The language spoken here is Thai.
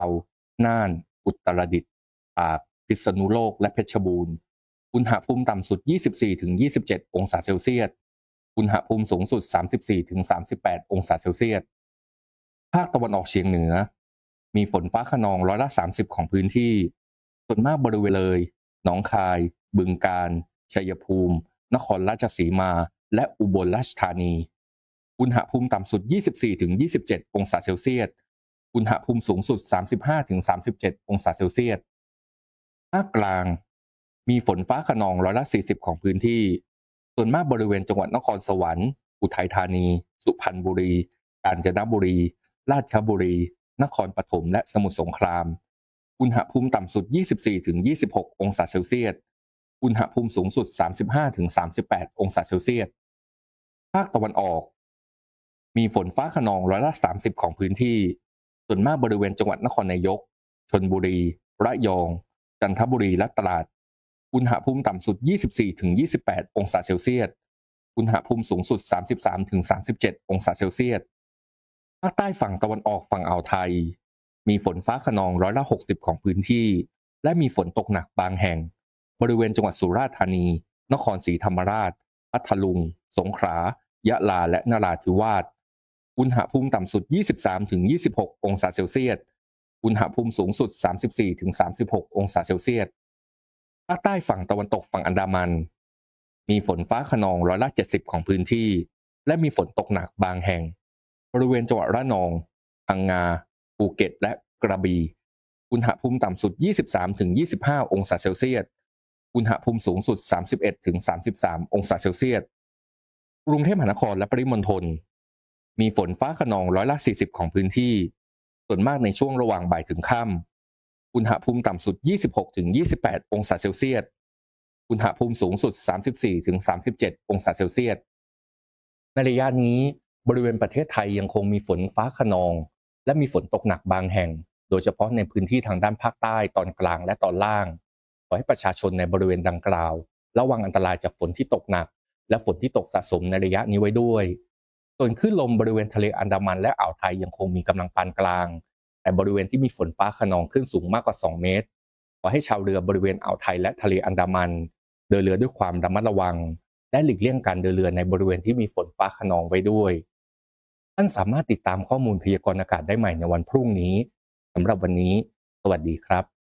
าน่านอุตรดิตถ์ตากพิษณุโลกและเพชรบูรณ์อุณหภูมิต่ำสุด 24-27 องศาเซลเซียสอุณหภูมิสูงสุด 34-38 องศาเซลเซียสภาคตะวันออกเฉียงเหนือมีฝนฟ้าคะนองร้อยละ30ของพื้นที่ส่วนมากบริเวณเลยหนองคายบึงกาฬชัยภูมินครราชสีมาและอุบลราชธานีอุณหภูมิต่ำสุด 24-27 องศาเซลเซียสอุณหภูมิสูงสุด 35-37 องศาเซลเซียสภาคกลางมีฝนฟ้าคะนองร้อยละ40ของพื้นที่ส่วนมากบริเวณจังหวัดนครสวรรค์อุทัยธานีสุพรรณบุรีกาญจนบุรีราชบุรีนครปฐมและสมุทรสงครามอุณหภูมิต่ำสุด 24-26 องศาเซลเซียสอุณหภูมิสูงสุด 35-38 องศาเซลเซียสภาคตะวันออกมีฝนฟ้าคะนองร้อยละ30ของพื้นที่ส่วนมากบริเวณจังหวัดนครนายกชลบุรีระยองจันทบุรีและตราดอุณหภูมิต่ำสุด 24-28 องศาเซลเซียสอุณหภูมิสูงสุด 33-37 องศาเซลเซียสภาคใต้ฝั่งตะวันออกฝั่งอ่าวไทยมีฝนฟ้าคะนองร้อยละ60ของพื้นที่และมีฝนตกหนักบางแห่งบริเวณจังหวัดสุราษฎร์ธานีนครศรีธรรมราชพัทลุงสงขลายะลาและนราธิวาสอุณหภูมิต่ำสุด 23-26 องศาเซลเซียสอุณหภูมิสูงสุด 34-36 องศาเซลเซียสภาคใต้ฝั่งตะวันตกฝั่งอันดามันมีฝนฟ้าคะนองร้อยละ70ของพื้นที่และมีฝนตกหนักบางแห่งบริเวณจังหวัดระนองพังงาภูเก็ตและกระบี่อุณหภูมิต่ำสุด 23-25 องศาเซลเซียสอุณหภูมิสูงสุด 31-33 องศาเซลเซียสกรุงเทพมหานครและปริมณฑลมีฝนฟ้าคะนองร้อยละ40ของพื้นที่ส่วนมากในช่วงระหว่างบ่ายถึงค่ำอุณหภูมิต่ำสุด 26-28 องศาเซลเซียสอุณหภูมิสูงสุด 34-37 องศาเซลเซียสในระยะนี้บริเวณประเทศไทยยังคงมีฝนฟ้าคะนองและมีฝนตกหนักบางแห่งโดยเฉพาะในพื้นที่ทางด้านภาคใต้ตอนกลางและตอนล่างขอให้ประชาชนในบริเวณดังกล่าวระวังอันตรายจากฝนที่ตกหนักและฝนที่ตกสะสมในระยะนี้ไว้ด้วยส่วนคลื่นลมบริเวณทะเลอันดามันและอ่าวไทยยังคงมีกำลังปานกลางแต่บริเวณที่มีฝนฟ้าคะนองคลื่นสูงมากกว่า2 เมตรขอให้ชาวเรือบริเวณอ่าวไทยและทะเลอันดามันเดินเรือด้วยความระมัดระวังและหลีกเลี่ยงการเดินเรือในบริเวณที่มีฝนฟ้าคะนองไว้ด้วยท่านสามารถติดตามข้อมูลพยากรณ์อากาศได้ใหม่ในวันพรุ่งนี้สำหรับวันนี้สวัสดีครับ